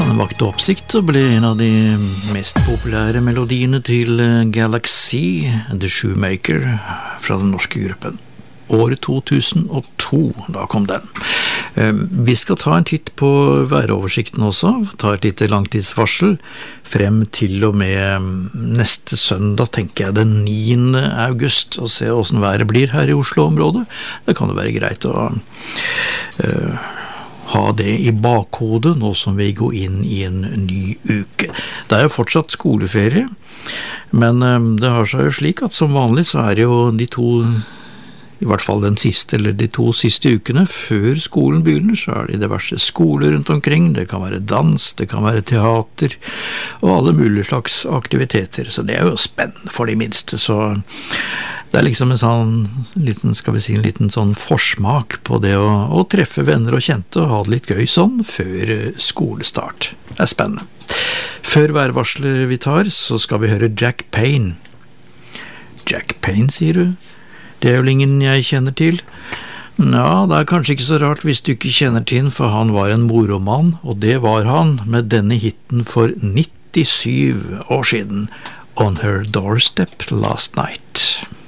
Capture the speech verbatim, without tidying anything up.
Den vakte oppsikt og ble en av de mest populære melodiene til Galaxy, The Shoemaker, fra den norske gruppen. Året to tusen og to, da kom den. Vi skal ta en titt på væroversikten også, ta et lite langtidsvarsel, frem til og med neste søndag, tenker jeg, den niende august, og se hvordan været blir her i Oslo-området. Det kan jo være greit å uh, ha det i bakhodet nå som vi går inn i en ny uke. Det er jo fortsatt skoleferie, men um, det har seg jo slik at som vanlig så er det jo de to I hvert fall den siste eller de to siste ukene før skolen begynner, så er det diverse skoler rundt omkring. Det kan være dans, det kan være teater, og alle mulige slags aktiviteter. Så det er jo spennende for de minste. Så det er liksom en sånn liten, skal vi si, en liten sånn forsmak på det å, å treffe venner og kjente og ha det litt gøy sånn før skolestart. Det er spennende. Før værvarselet vi tar, så skal vi høre Jack Payne. Jack Payne, sier du? Det er jo ingen jeg kjenner til. Ja, det er kanskje ikke så rart hvis du ikke kjenner til han, for han var en moromann, og det var han med denne hitten for nittisyv år siden. On Her Doorstep Last Night.